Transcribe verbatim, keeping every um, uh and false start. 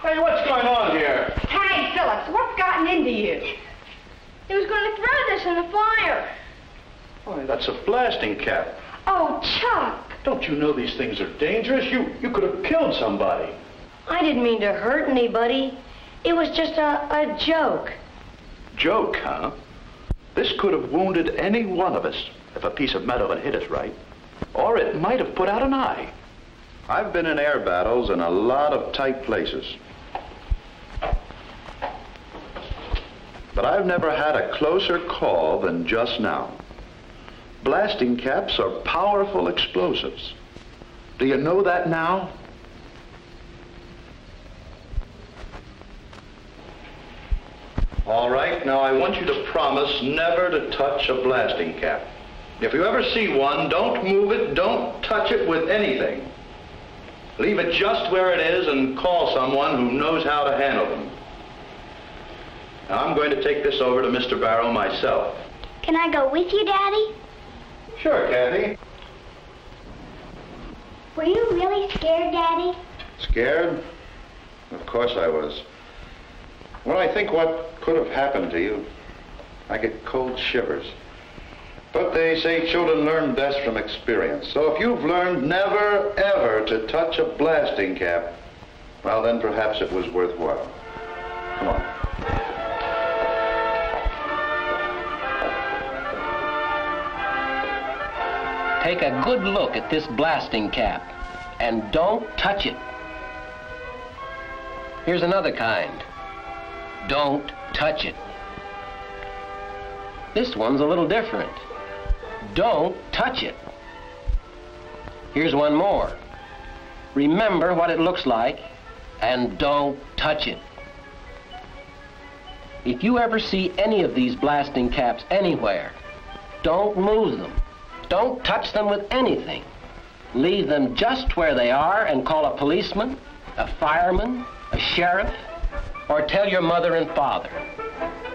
Hey, what's going on here? Hey, Phillips, what's gotten into you? He was going to throw this in the fire. Why, that's a blasting cap. Oh, Chuck. Don't you know these things are dangerous? You, you could have killed somebody. I didn't mean to hurt anybody. It was just a, a joke. Joke, huh? This could have wounded any one of us if a piece of metal had hit us right. Or it might have put out an eye. I've been in air battles in a lot of tight places. But I've never had a closer call than just now. Blasting caps are powerful explosives. Do you know that now? All right, now I want you to promise never to touch a blasting cap. If you ever see one, don't move it, don't touch it with anything. Leave it just where it is and call someone who knows how to handle them. Now, I'm going to take this over to Mister Barrow myself. Can I go with you, Daddy? Sure, Kathy. Were you really scared, Daddy? Scared? Of course I was. When I think what could have happened to you, I get cold shivers. But they say children learn best from experience. So if you've learned never, ever to touch a blasting cap, well, then perhaps it was worthwhile. Come on. Take a good look at this blasting cap and don't touch it. Here's another kind. Don't touch it. This one's a little different. Don't touch it. Here's one more. Remember what it looks like and don't touch it. If you ever see any of these blasting caps anywhere, don't move them. Don't touch them with anything. Leave them just where they are and call a policeman, a fireman, a sheriff, or tell your mother and father.